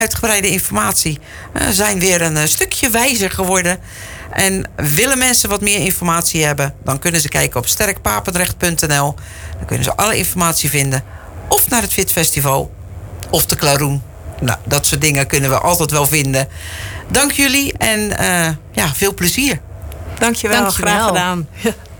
uitgebreide informatie. Zijn weer een stukje wijzer geworden. En willen mensen wat meer informatie hebben, dan kunnen ze kijken op sterkpapendrecht.nl. Dan kunnen ze alle informatie vinden. Of naar het Fit Festival. Of de Klaroen. Nou, dat soort dingen kunnen we altijd wel vinden. Dank jullie en veel plezier. Dankjewel, graag gedaan.